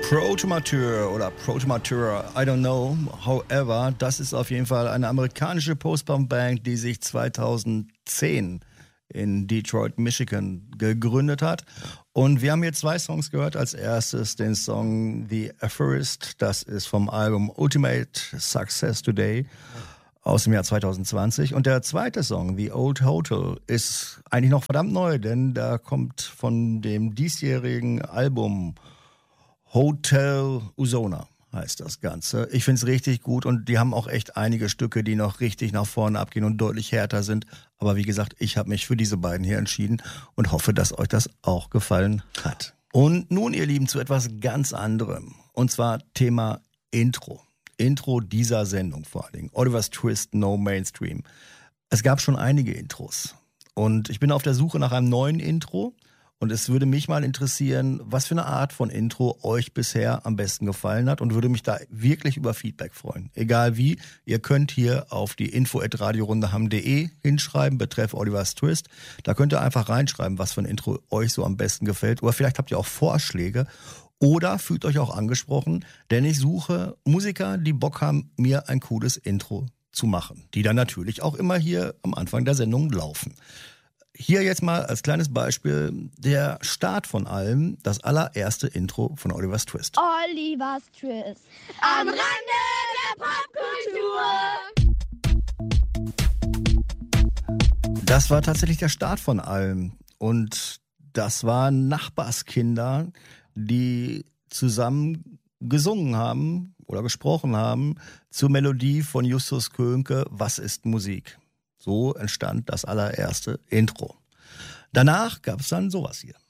Protomateur oder Protomateur, I don't know. However, das ist auf jeden Fall eine amerikanische Post-Punk-Band, die sich 2010 in Detroit, Michigan gegründet hat. Und wir haben hier 2 Songs gehört. Als erstes den Song The Aphorist, das ist vom Album Ultimate Success Today aus dem Jahr 2020. Und der zweite Song, The Old Hotel, ist eigentlich noch verdammt neu, denn da kommt von dem diesjährigen Album Hotel Usona heißt das Ganze. Ich finde es richtig gut und die haben auch echt einige Stücke, die noch richtig nach vorne abgehen und deutlich härter sind. Aber wie gesagt, ich habe mich für diese beiden hier entschieden und hoffe, dass euch das auch gefallen hat. Und nun, ihr Lieben, zu etwas ganz anderem. Und zwar Thema Intro. Intro dieser Sendung vor allen Dingen. Oliver's Twist, No Mainstream. Es gab schon einige Intros. Und ich bin auf der Suche nach einem neuen Intro. Und es würde mich mal interessieren, was für eine Art von Intro euch bisher am besten gefallen hat und würde mich da wirklich über Feedback freuen. Egal wie, ihr könnt hier auf die info@radiorundeham.de hinschreiben, betreff Oliver's Twist. Da könnt ihr einfach reinschreiben, was für ein Intro euch so am besten gefällt. Oder vielleicht habt ihr auch Vorschläge oder fühlt euch auch angesprochen, denn ich suche Musiker, die Bock haben, mir ein cooles Intro zu machen. Die dann natürlich auch immer hier am Anfang der Sendung laufen. Hier jetzt mal als kleines Beispiel der Start von allem, das allererste Intro von Oliver's Twist. Oliver's Twist. Am Rande der Popkultur. Das war tatsächlich der Start von allem. Und das waren Nachbarskinder, die zusammen gesungen haben oder gesprochen haben zur Melodie von Justus Könke, Was ist Musik? So entstand das allererste Intro. Danach gab es dann sowas hier.